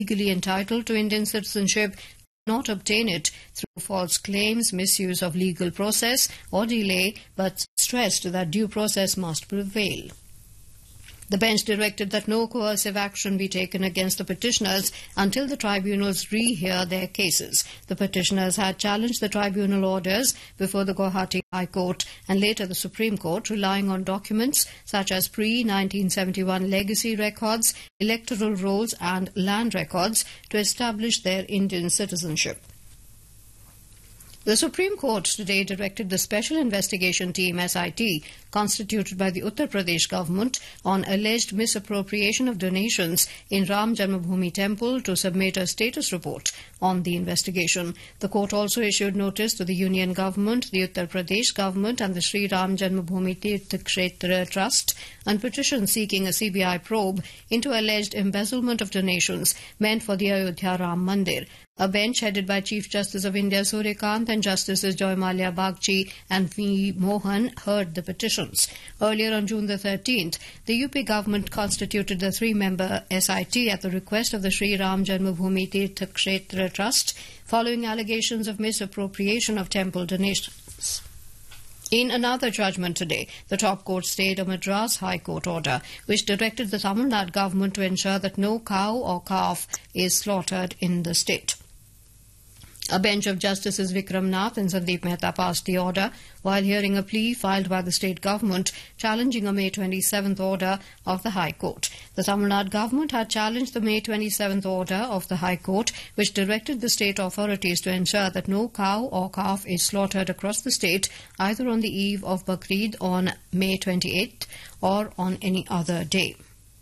legally entitled to Indian citizenship not obtain it through false claims, misuse of legal process or delay, but stressed that due process must prevail. The bench directed that no coercive action be taken against the petitioners until the tribunals rehear their cases. The petitioners had challenged the tribunal orders before the Guwahati High Court and later the Supreme Court, relying on documents such as pre-1971 legacy records, electoral rolls and land records to establish their Indian citizenship. The Supreme Court today directed the Special Investigation Team SIT, constituted by the Uttar Pradesh government, on alleged misappropriation of donations in Ram Janmabhoomi Temple to submit a status report on the investigation. The court also issued notice to the Union government, the Uttar Pradesh government and the Sri Ram Janmabhoomi Tirth Kshetra Trust on petition seeking a CBI probe into alleged embezzlement of donations meant for the Ayodhya Ram Mandir. A bench headed by Chief Justice of India Suryakant and Justices Joy Malia Bagchi and V. Mohan heard the petitions. Earlier on June the 13th, the UP government constituted the three-member SIT at the request of the Sri Ram Janmabhoomi Tirth Kshetra Trust following allegations of misappropriation of temple donations. In another judgment today, the top court stayed a Madras High Court order which directed the Tamil Nadu government to ensure that no cow or calf is slaughtered in the state. A bench of Justices Vikram Nath and Sandeep Mehta passed the order while hearing a plea filed by the state government challenging a May 27th order of the High Court. The Tamil Nadu government had challenged the May 27th order of the High Court, which directed the state authorities to ensure that no cow or calf is slaughtered across the state either on the eve of Bakrid on May 28th or on any other day.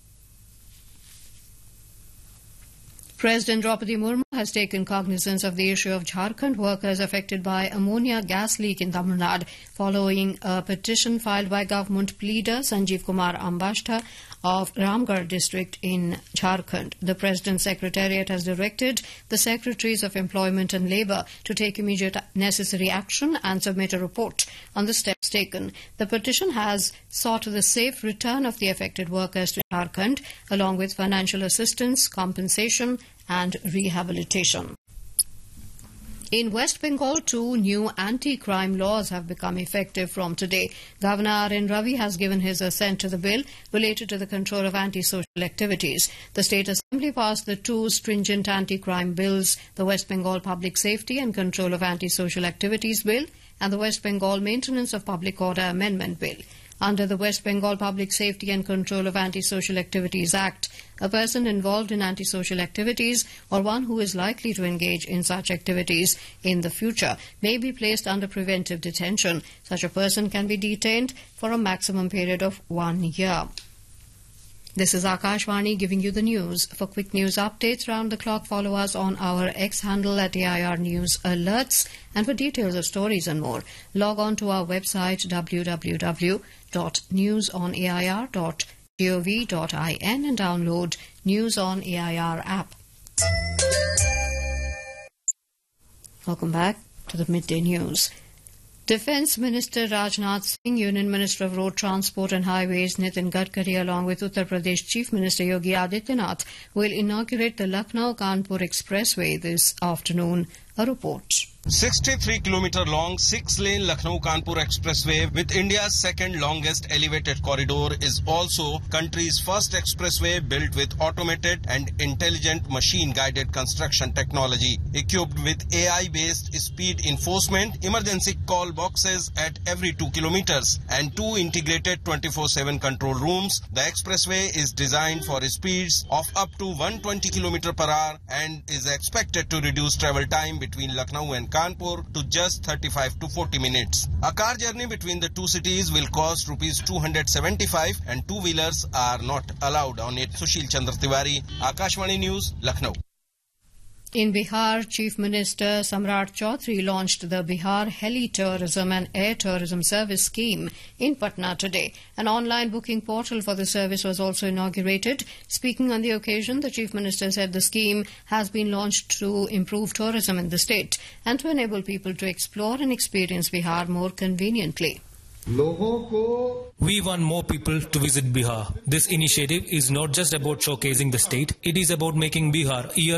President Draupadi Murmu has taken cognizance of the issue of Jharkhand workers affected by ammonia gas leak in Tamil Nadu following a petition filed by government pleader Sanjeev Kumar Ambashta of Ramgarh district in Jharkhand. The President's Secretariat has directed the Secretaries of Employment and Labour to take immediate necessary action and submit a report on the steps taken. The petition has sought the safe return of the affected workers to Jharkhand along with financial assistance, compensation and rehabilitation. In West Bengal, 2 new anti-crime laws have become effective from today. Governor R.N. Ravi has given his assent to the bill related to the control of antisocial activities. The State Assembly passed the 2 stringent anti-crime bills, the West Bengal Public Safety and Control of Antisocial Activities Bill and the West Bengal Maintenance of Public Order Amendment Bill. Under the West Bengal Public Safety and Control of Antisocial Activities Act, a person involved in antisocial activities or one who is likely to engage in such activities in the future may be placed under preventive detention. Such a person can be detained for a maximum period of 1 year. This is Akashvani giving you the news. For quick news updates round the clock, follow us on our X handle at AIR News Alerts. And for details of stories and more, log on to our website www.newsonair.gov.in and download News on AIR app. Welcome back to the Midday News. Defence Minister Rajnath Singh, Union Minister of Road Transport and Highways Nitin Gadkari along with Uttar Pradesh Chief Minister Yogi Adityanath will inaugurate the Lucknow-Kanpur Expressway this afternoon. A report. 63-kilometer long 6-lane Lucknow-Kanpur Expressway with India's second longest elevated corridor is also country's first expressway built with automated and intelligent machine-guided construction technology. Equipped with AI-based speed enforcement, emergency call boxes at every 2 kilometers and 2 integrated 24/7 control rooms, the expressway is designed for speeds of up to 120 km per hour and is expected to reduce travel time between Lucknow and Kanpur to just 35 to 40 minutes. A car journey between the two cities will cost rupees 275 and two-wheelers are not allowed on it. Sushil Chandra Tiwari, Akashvani News, Lucknow. In Bihar, Chief Minister Samrat Chaudhary launched the Bihar Heli Tourism and Air Tourism Service Scheme in Patna today. An online booking portal for the service was also inaugurated. Speaking on the occasion, the Chief Minister said the scheme has been launched to improve tourism in the state and to enable people to explore and experience Bihar more conveniently. लोगों को We want more people to visit Bihar. This initiative is not just about showcasing the state, it is about making Bihar year